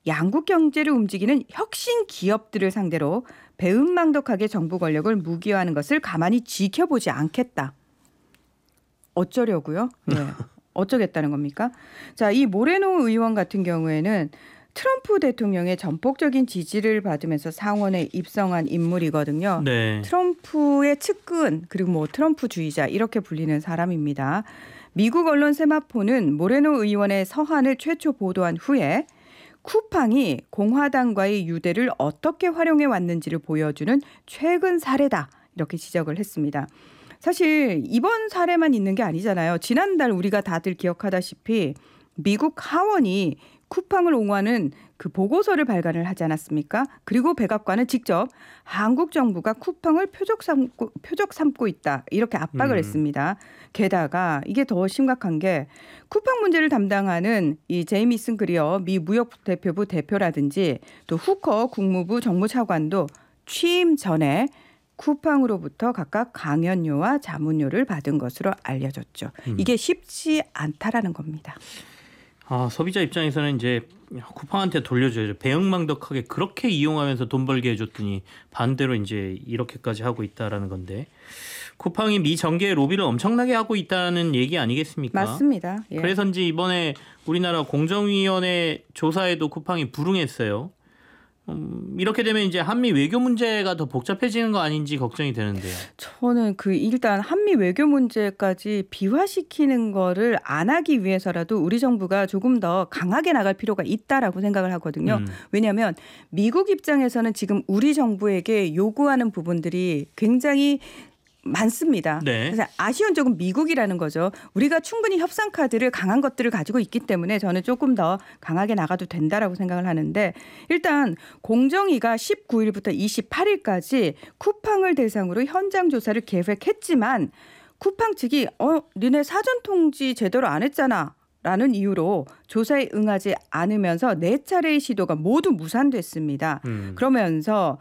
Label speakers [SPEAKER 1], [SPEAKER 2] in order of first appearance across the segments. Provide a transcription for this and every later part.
[SPEAKER 1] 양국 경제를 움직이는 혁신 기업들을 상대로 배은망덕하게 정부 권력을 무기화하는 것을 가만히 지켜보지 않겠다. 어쩌려고요? 네. 어쩌겠다는 겁니까? 자, 이 모레노 의원 같은 경우에는 트럼프 대통령의 전폭적인 지지를 받으면서 상원에 입성한 인물이거든요.
[SPEAKER 2] 네.
[SPEAKER 1] 트럼프의 측근 그리고 뭐 트럼프주의자 이렇게 불리는 사람입니다. 미국 언론 세마포는 모레노 의원의 서한을 최초 보도한 후에 쿠팡이 공화당과의 유대를 어떻게 활용해 왔는지를 보여주는 최근 사례다 이렇게 지적을 했습니다. 사실 이번 사례만 있는 게 아니잖아요. 지난달 우리가 다들 기억하다시피 미국 하원이 쿠팡을 옹호하는 그 보고서를 발간을 하지 않았습니까? 그리고 백악관은 직접 한국 정부가 쿠팡을 표적 삼고 있다 이렇게 압박을 했습니다. 게다가 이게 더 심각한 게 쿠팡 문제를 담당하는 이 제이미슨 그리어 미 무역대표부 대표라든지 또 후커 국무부 정무차관도 취임 전에 쿠팡으로부터 각각 강연료와 자문료를 받은 것으로 알려졌죠. 이게 쉽지 않다라는 겁니다.
[SPEAKER 2] 소비자 입장에서는 이제 쿠팡한테 돌려줘야죠. 배은망덕하게 그렇게 이용하면서 돈 벌게 해줬더니 반대로 이제 이렇게까지 하고 있다라는 건데 쿠팡이 미 정계에 로비를 엄청나게 하고 있다는 얘기 아니겠습니까?
[SPEAKER 1] 맞습니다. 예.
[SPEAKER 2] 그래서인지 이번에 우리나라 공정위원회 조사에도 쿠팡이 불응했어요. 이렇게 되면 이제 한미 외교 문제가 더 복잡해지는 거 아닌지 걱정이 되는데요.
[SPEAKER 1] 저는 일단 한미 외교 문제까지 비화시키는 거를 안 하기 위해서라도 우리 정부가 조금 더 강하게 나갈 필요가 있다라고 생각을 하거든요. 왜냐하면 미국 입장에서는 지금 우리 정부에게 요구하는 부분들이 굉장히 많습니다.
[SPEAKER 2] 네.
[SPEAKER 1] 그래서 아쉬운 쪽은 미국이라는 거죠. 우리가 충분히 협상 카드를 강한 것들을 가지고 있기 때문에 저는 조금 더 강하게 나가도 된다라고 생각을 하는데 일단 공정위가 19일부터 28일까지 쿠팡을 대상으로 현장 조사를 계획했지만 쿠팡 측이 니네 사전 통지 제대로 안 했잖아. 라는 이유로 조사에 응하지 않으면서 4차례의 시도가 모두 무산됐습니다. 그러면서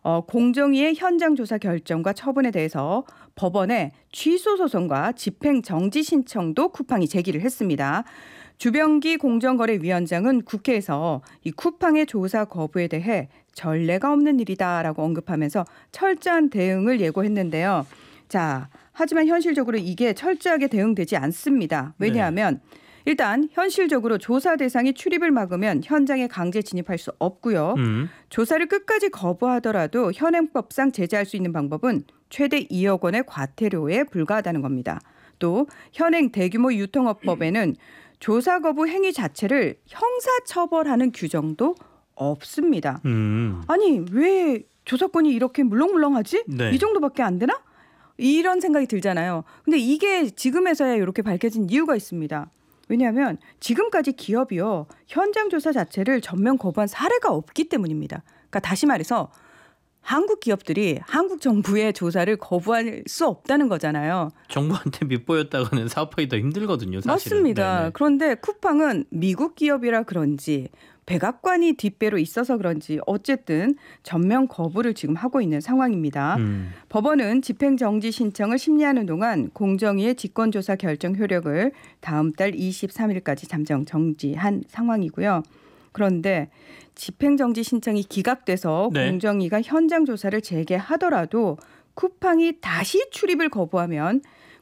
[SPEAKER 1] 공정위의 현장 조사 결정과 처분에 대해서 법원에 취소 소송과 집행 정지 신청도 쿠팡이 제기를 했습니다. 주병기 공정거래위원장은 국회에서 이 쿠팡의 조사 거부에 대해 전례가 없는 일이다라고 언급하면서 철저한 대응을 예고했는데요. 자, 하지만 현실적으로 이게 철저하게 대응되지 않습니다. 왜냐하면 일단 현실적으로 조사 대상이 출입을 막으면 현장에 강제 진입할 수 없고요. 조사를 끝까지 거부하더라도 현행법상 제재할 수 있는 방법은 최대 2억 원의 과태료에 불과하다는 겁니다. 또 현행 대규모 유통업법에는 조사 거부 행위 자체를 형사처벌하는 규정도 없습니다. 아니 왜 조사권이 이렇게 물렁물렁하지?
[SPEAKER 2] 네.
[SPEAKER 1] 이 정도밖에 안 되나? 이런 생각이 들잖아요. 근데 이게 지금에서야 이렇게 밝혀진 이유가 있습니다. 왜냐하면 지금까지 기업이요 현장 조사 자체를 전면 거부한 사례가 없기 때문입니다. 그러니까 다시 말해서 한국 기업들이 한국 정부의 조사를 거부할 수 없다는 거잖아요.
[SPEAKER 2] 정부한테 밑보였다가는 사업하기 더 힘들거든요. 사실은.
[SPEAKER 1] 맞습니다.
[SPEAKER 2] 네네.
[SPEAKER 1] 그런데 쿠팡은 미국 기업이라 그런지 백악관이 뒷배로 있어서 그런지 어쨌든 전면 거부를 지금 하고 있는 상황입니다. 법원은 집행정지 신청을 심리하는 동안 공정위의 직권조사 결정 효력을 다음 달 23일까지 잠정 정지한 상황이고요. 그런데 집행정지 신청이 기각돼서 공정위가 현장 조사를 재개하더라도 쿠팡이 다시 출입을 거부하면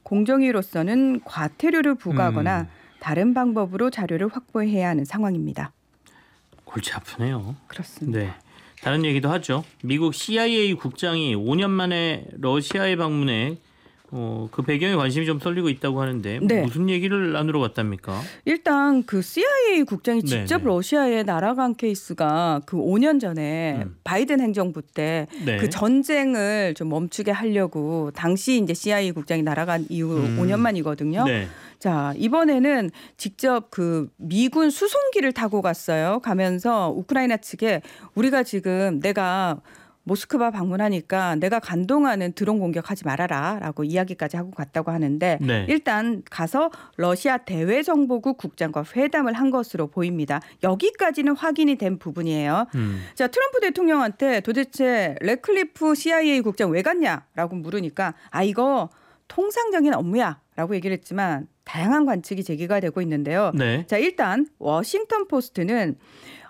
[SPEAKER 1] 공정위로서는 과태료를 부과하거나 다른 방법으로 자료를 확보해야 하는 상황입니다.
[SPEAKER 2] 골치 아프네요.
[SPEAKER 1] 그렇습니다.
[SPEAKER 2] 네. 다른 얘기도 하죠. 미국 CIA 국장이 5년 만에 러시아에 방문해 그 배경에 관심이 좀 쏠리고 있다고 하는데 무슨 얘기를 나누러 갔답니까?
[SPEAKER 1] 일단 그 CIA 국장이 직접 러시아에 날아간 케이스가 그 5년 전에 바이든 행정부 때 그 전쟁을 좀 멈추게 하려고 당시 이제 CIA 국장이 날아간 이후 5년 만이거든요.
[SPEAKER 2] 네.
[SPEAKER 1] 자, 이번에는 직접 그 미군 수송기를 타고 갔어요. 가면서 우크라이나 측에 우리가 지금 내가 모스크바 방문하니까 내가 간동하는 드론 공격하지 말아라 라고 이야기까지 하고 갔다고 하는데 일단 가서 러시아 대외정보국 국장과 회담을 한 것으로 보입니다. 여기까지는 확인이 된 부분이에요. 자, 트럼프 대통령한테 도대체 레클리프 CIA 국장 왜 갔냐라고 물으니까 이거 통상적인 업무야 라고 얘기를 했지만 다양한 관측이 제기가 되고 있는데요. 자, 일단 워싱턴 포스트는